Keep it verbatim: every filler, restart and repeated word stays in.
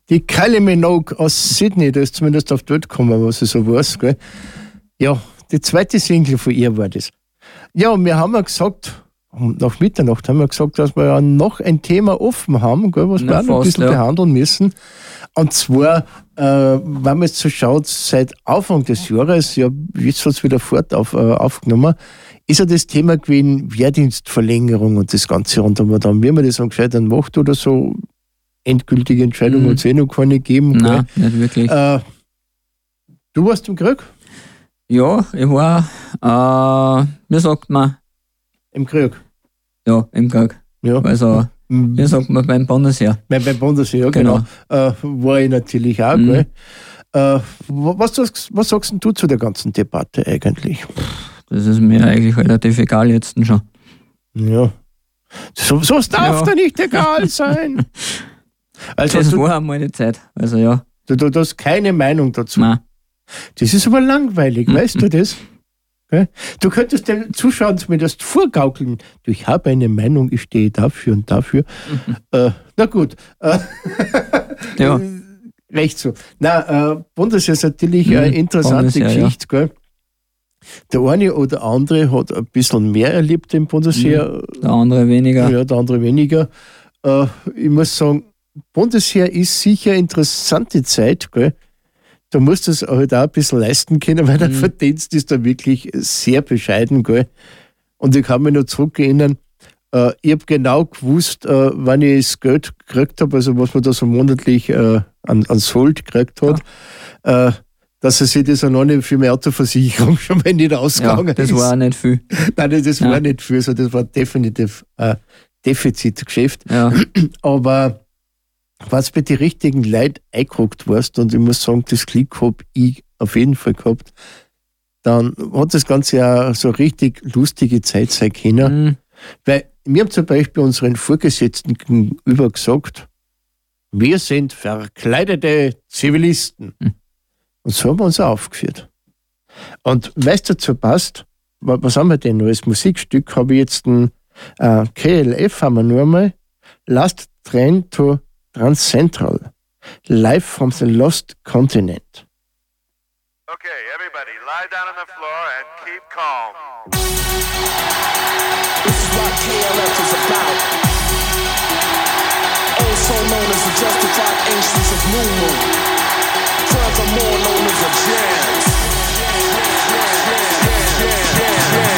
Die Kylie Minogue aus Sydney, da ist zumindest auf dort gekommen, was ich so weiß. Gell? Ja, die zweite Single von ihr war das. Ja, und wir haben ja gesagt, nach Mitternacht haben wir gesagt, dass wir ja noch ein Thema offen haben, gell, was Na, wir auch noch fast, ein bisschen ja. behandeln müssen. Und zwar, äh, wenn man jetzt so schaut, seit Anfang des Jahres, ja, jetzt hat es wieder fort auf, äh, aufgenommen, ist ja das Thema gewesen, Wehrdienstverlängerung und das Ganze. Und dann, dann wie man das am gescheitern macht oder so, endgültige Entscheidung hat es eh noch keine gegeben. Nein, gell? Nicht wirklich. Äh, du warst im Krieg? Ja, ich war, äh, wie sagt man? Im Krieg? Ja, im Krieg. Ja. Also, wie sagt man beim Bundesheer? Beim, beim Bundesheer, genau. genau. Äh, war ich natürlich auch, mhm. gell? Äh, was, was sagst du zu der ganzen Debatte eigentlich? Das ist mir eigentlich relativ egal jetzt schon. Ja. So, so darf ja. da nicht egal sein. Also das du, war einmal die Zeit. Also ja. Du, du, du hast keine Meinung dazu. Nein. Das ist aber langweilig, mhm. weißt du das? Okay? Du könntest den Zuschauern zumindest vorgaukeln, du, ich habe eine Meinung, ich stehe dafür und dafür. Mhm. Äh, na gut. Äh, ja. Recht so. Na, äh, Bundesheer ist natürlich mhm. eine interessante Geschichte, ja. gell? Der eine oder andere hat ein bisschen mehr erlebt im Bundesheer. Der andere weniger. Ja, der andere weniger. Äh, ich muss sagen, Bundesheer ist sicher eine interessante Zeit, gell? Da musst du es halt auch ein bisschen leisten können, weil der mhm. Verdienst ist da wirklich sehr bescheiden, gell? Und ich kann mich noch zurückerinnern, äh, ich habe genau gewusst, äh, wann ich das Geld gekriegt habe, also was man da so monatlich äh, an, an Sold gekriegt hat, ja. äh, dass er sich das auch noch nicht für meine Autoversicherung schon mal nicht ausgegangen ja, das ist. Das war auch nicht viel. Nein, das ja. war nicht viel, also das war definitiv ein Defizitgeschäft. Ja. Aber was bei den richtigen Leuten eingeguckt warst, und ich muss sagen, das Glück habe ich auf jeden Fall gehabt, dann hat das Ganze ja so eine richtig lustige Zeit sein können. Mhm. Weil wir haben zum Beispiel unseren Vorgesetzten gegenüber gesagt, wir sind verkleidete Zivilisten. Mhm. Und so haben wir uns auch aufgeführt. Und weißt du, dazu passt, was haben wir denn noch? Als Musikstück habe ich jetzt ein äh, K L F, haben wir nur einmal, Last Train to Trans Central, live from the Lost Continent. Okay, everybody, lie down on the floor and keep calm. This is what K L F is about. Also known as the justified ancients of New Moon. Furthermore known as